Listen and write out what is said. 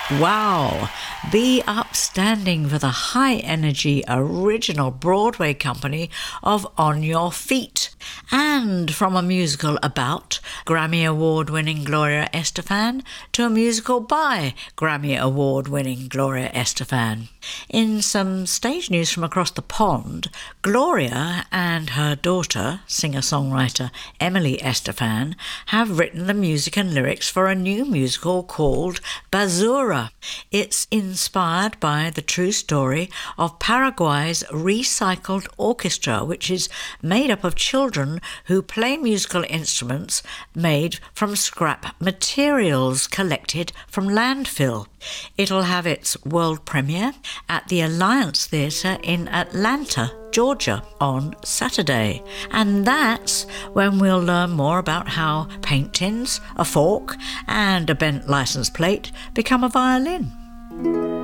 Wow! Be Upstanding for the high-energy original Broadway company of On Your Feet. And from a musical about Grammy Award-winning Gloria Estefan to a musical by Grammy Award-winning Gloria Estefan. In some stage news from across the pond, Gloria and her daughter, singer-songwriter Emily Estefan, have written the music and lyrics for a new musical called Basura. It's inspired by the true story of Paraguay's recycled orchestra, which is made up of children who play musical instruments made from scrap materials collected from landfill. It'll have its world premiere at the Alliance Theatre in Atlanta, Georgia on Saturday. And that's when we'll learn more about how paint tins, a fork and a bent license plate become a violin.